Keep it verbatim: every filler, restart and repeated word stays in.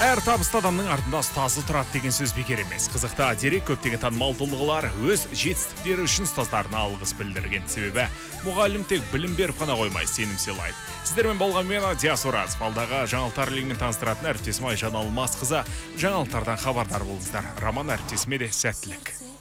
Әр табысты адамның артында ұстазы тұрады деген сөз бекер емес. Қызықта дерек көптеген танымал тұлғалар өз жетістіктері үшін ұстаздарына алғыс білдірген. Себебі мұғалім тек білім беріп қана қоймай, сенім сыйлайды. Сіздермен болған мен Диас Оразов. Алдағы жаңалықтар легімен таныстыратын әріптесім Айжан Алмасқызы. Жаңалықтардан хабардар болыңыздар. Роман әріптесіме де сәттілік.